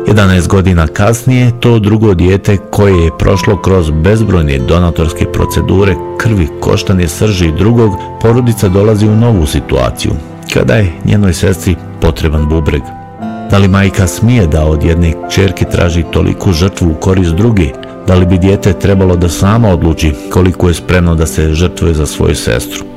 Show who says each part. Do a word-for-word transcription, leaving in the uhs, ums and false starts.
Speaker 1: jedanaest godina kasnije, to drugo dijete koje je prošlo kroz bezbrojne donatorske procedure krvi, koštane srži drugog, porodica dolazi u novu situaciju, kada je njenoj sestri potreban bubreg. Da li majka smije da od jedne kćerke traži toliku žrtvu u korist druge? Da li bi dijete trebalo da sama odluči koliko je spremno da se žrtvuje za svoju sestru?